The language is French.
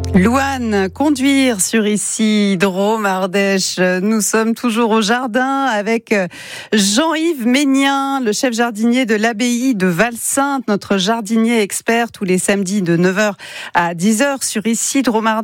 Louane, conduire sur ici, Drôme, Ardèche. Nous sommes toujours au jardin avec Jean-Yves Ménien, le chef jardinier de l'abbaye de Val-Sainte, notre jardinier expert tous les samedis de 9h à 10h sur ici, Drôme, Ardèche.